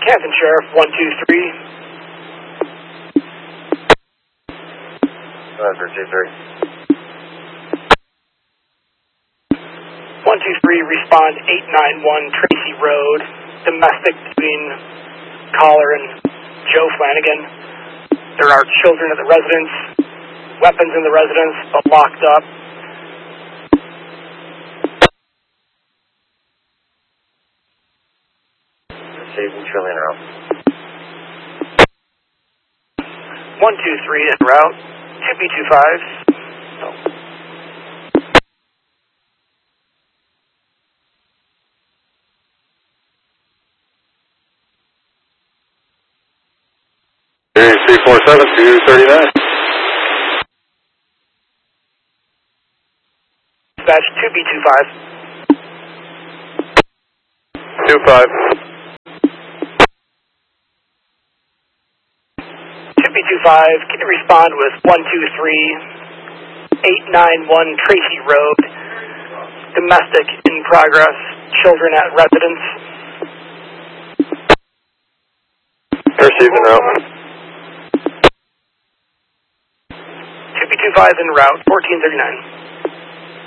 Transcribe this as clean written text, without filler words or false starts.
Hampton Sheriff, 123. That's for 23. 123, respond 891 Tracy Road, domestic between caller and Joe Flanagan. There are children at the residence, weapons in the residence, but locked up. Receiving Trillion route. 123 en route, 2B25. Oh. Series 347 239. Dispatch 2B25. 25. 2B25, can you respond with 123 891 Tracy Road, domestic in progress, children at residence. Receiving route. 2B25 en route, 1439.